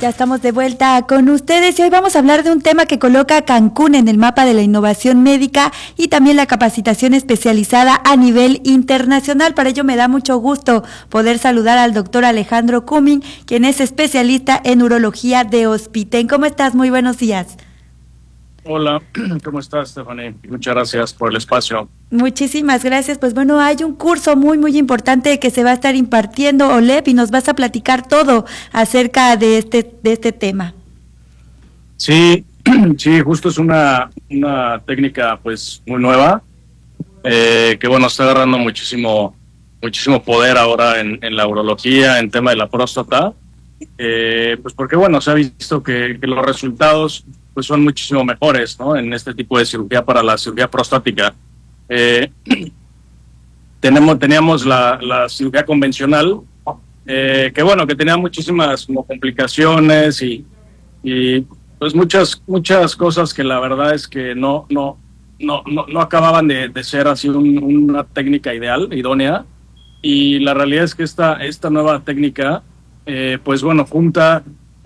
Ya estamos de vuelta con ustedes y hoy vamos a hablar de un tema que coloca a Cancún en el mapa de la innovación médica y también la capacitación especializada a nivel internacional. Para ello me da mucho gusto poder saludar al doctor Alejandro Cumming, quien es especialista en urología de Hospiten. ¿Cómo estás? Muy buenos días. Hola, ¿cómo estás, Stephanie? Muchas gracias por el espacio. Muchísimas gracias. Pues bueno, hay un curso muy importante que se va a estar impartiendo, Olep, y nos vas a platicar todo acerca de este tema. Sí, sí, justo es una técnica pues muy nueva, que bueno, está agarrando muchísimo poder ahora en la urología, en tema de la próstata, pues porque bueno, se ha visto que los resultados pues son muchísimo mejores, ¿no? En este tipo de cirugía para la cirugía prostática. Teníamos la cirugía convencional, que bueno, que tenía muchísimas como complicaciones y pues muchas cosas que la verdad es que no acababan de ser así una técnica idónea, y la realidad es que esta nueva técnica pues bueno, junta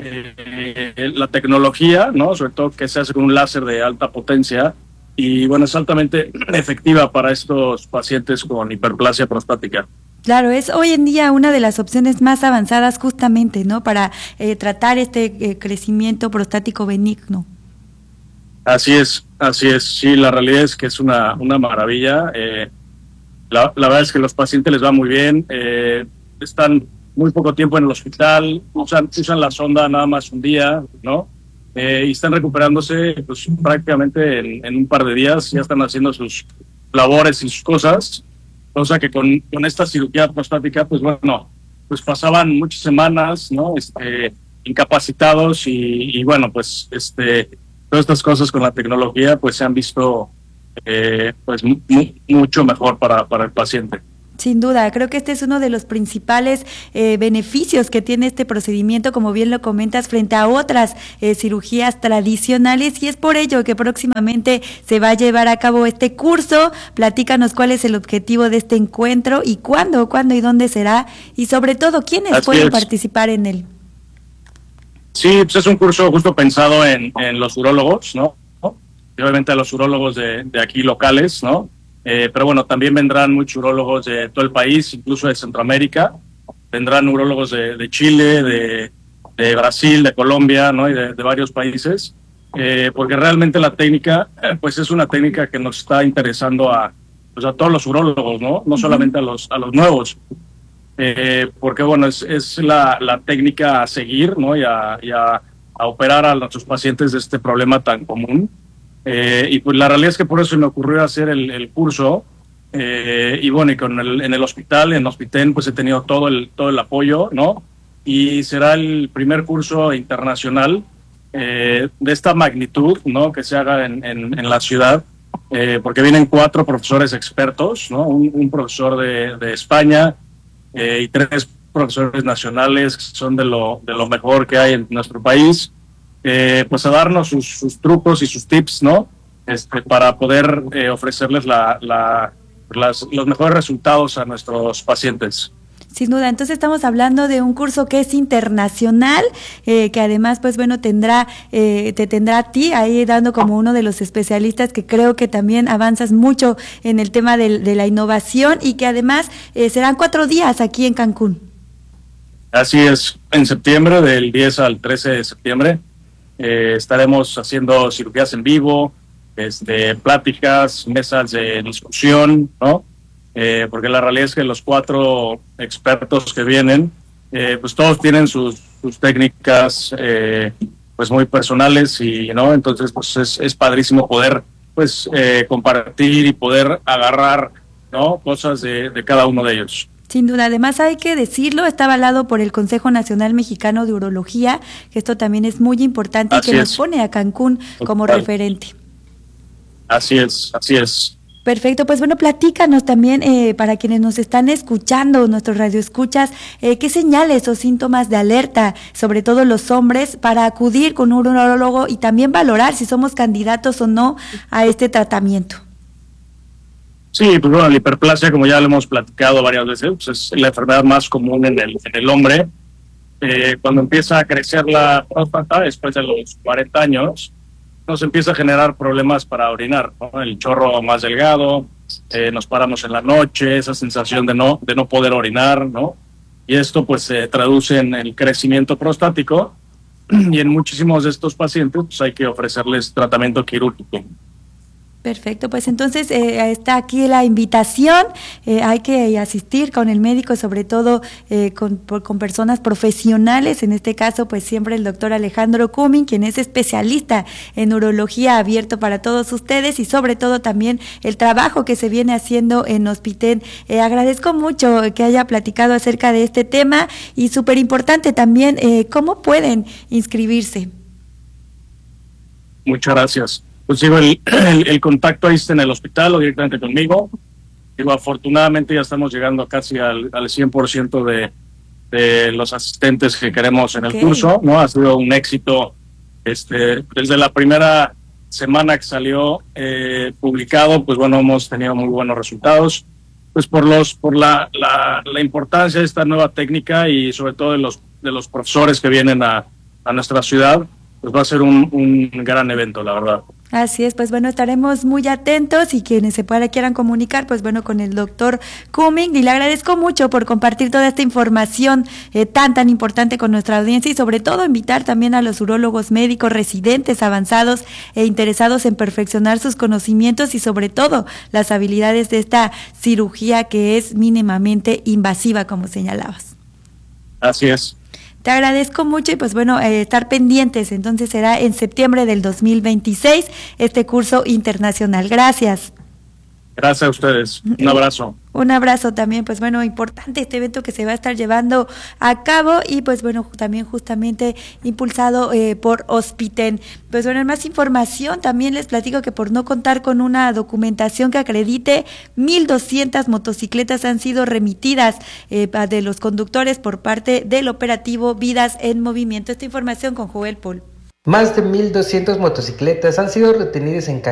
la tecnología, ¿no? Sobre todo que se hace con un láser de alta potencia, y bueno, es altamente efectiva para estos pacientes con hiperplasia prostática. Claro, es hoy en día una de las opciones más avanzadas justamente, ¿no? Para tratar este crecimiento prostático benigno. Así es, sí, la realidad es que es una maravilla. La verdad es que los pacientes les va muy bien, están muy poco tiempo en el hospital, usan la sonda nada más un día, ¿no? Y están recuperándose pues prácticamente en un par de días, ya están haciendo sus labores y sus cosas, cosa que con esta cirugía prostática, pues bueno, pues pasaban muchas semanas, ¿no? Incapacitados y bueno, pues todas estas cosas con la tecnología pues se han visto pues mucho mejor para el paciente. Sin duda, creo que este es uno de los principales beneficios que tiene este procedimiento, como bien lo comentas, frente a otras cirugías tradicionales, y es por ello que próximamente se va a llevar a cabo este curso. Platícanos cuál es el objetivo de este encuentro y cuándo y dónde será, y sobre todo, quiénes pueden participar en él. Sí, pues es un curso justo pensado en los urólogos, ¿no? Y obviamente a los urólogos de aquí locales, ¿no? Pero bueno, también vendrán muchos urólogos de todo el país, incluso de Centroamérica. Vendrán urólogos de Chile, de Brasil, de Colombia, ¿no? Y de varios países, porque realmente la técnica, pues es una técnica que nos está interesando a todos los urólogos, ¿no? No solamente a los nuevos, porque bueno, es la técnica a seguir, ¿no? Y a operar a nuestros pacientes de este problema tan común. Y pues la realidad es que por eso me ocurrió hacer el curso, y bueno, y en el hospital, en Hospiten, pues he tenido todo el apoyo, ¿no? Y será el primer curso internacional de esta magnitud, ¿no? Que se haga en la ciudad, porque vienen 4 profesores expertos, ¿no? Un profesor de España, y 3 profesores nacionales que son de lo mejor que hay en nuestro país. Pues a darnos sus trucos y sus tips, ¿no? Para poder ofrecerles los mejores resultados a nuestros pacientes. Sin duda, entonces estamos hablando de un curso que es internacional, que además, pues bueno, te tendrá a ti ahí dando como uno de los especialistas, que creo que también avanzas mucho en el tema de la innovación, y que además serán 4 días aquí en Cancún. Así es, en septiembre, del 10 al 13 de septiembre, estaremos haciendo cirugías en vivo, pláticas, mesas de discusión, ¿no? Porque la realidad es que los 4 expertos que vienen, pues todos tienen sus técnicas pues muy personales, y no, entonces pues es padrísimo poder pues compartir y poder agarrar, ¿no? Cosas de cada uno de ellos. Sin duda, además hay que decirlo, está avalado por el Consejo Nacional Mexicano de Urología, que esto también es muy importante, y que nos pone a Cancún como referente. Así es. Perfecto, pues bueno, platícanos también, para quienes nos están escuchando, nuestros radioescuchas, qué señales o síntomas de alerta, sobre todo los hombres, para acudir con un urólogo y también valorar si somos candidatos o no a este tratamiento. Sí, pues bueno, la hiperplasia, como ya lo hemos platicado varias veces, pues es la enfermedad más común en el hombre, cuando empieza a crecer la próstata, después de los 40 años, nos empieza a generar problemas para orinar, ¿no? El chorro más delgado, nos paramos en la noche, esa sensación de no poder orinar, ¿no? Y esto pues se traduce en el crecimiento prostático, y en muchísimos de estos pacientes pues, hay que ofrecerles tratamiento quirúrgico. Perfecto, pues entonces está aquí la invitación, hay que asistir con el médico, sobre todo con personas profesionales, en este caso pues siempre el doctor Alejandro Cumming, quien es especialista en urología, abierto para todos ustedes y sobre todo también el trabajo que se viene haciendo en Hospiten. Agradezco mucho que haya platicado acerca de este tema y súper importante también, ¿cómo pueden inscribirse? Muchas gracias. Pues digo, el contacto ahí está en el hospital o directamente conmigo. Digo, afortunadamente ya estamos llegando casi al 100% de los asistentes que queremos en el curso, ¿no? Ha sido un éxito desde la primera semana que salió publicado, pues bueno, hemos tenido muy buenos resultados, pues por la importancia de esta nueva técnica y sobre todo de los profesores que vienen a nuestra ciudad, pues va a ser un gran evento, la verdad. Así es, pues bueno, estaremos muy atentos y quienes quieran comunicar, pues bueno, con el doctor Cumming, y le agradezco mucho por compartir toda esta información tan importante con nuestra audiencia y sobre todo invitar también a los urólogos médicos residentes, avanzados e interesados en perfeccionar sus conocimientos y sobre todo las habilidades de esta cirugía que es mínimamente invasiva, como señalabas. Así es. Te agradezco mucho y pues bueno, estar pendientes, entonces será en septiembre del 2026 este curso internacional. Gracias. Gracias a ustedes. Un abrazo. Un abrazo también, pues bueno, importante este evento que se va a estar llevando a cabo y pues bueno, también justamente impulsado por Hospiten. Pues bueno, en más información también les platico que por no contar con una documentación que acredite, 1,200 motocicletas han sido remitidas de los conductores por parte del operativo Vidas en Movimiento. Esta información con Joel Paul. Más de 1,200 motocicletas han sido retenidas en